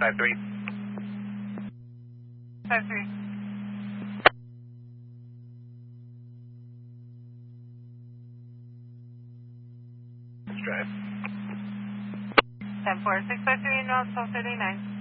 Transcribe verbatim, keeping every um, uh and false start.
five three. five three. Let's drive. ten four, six five three, North South thirty-nine.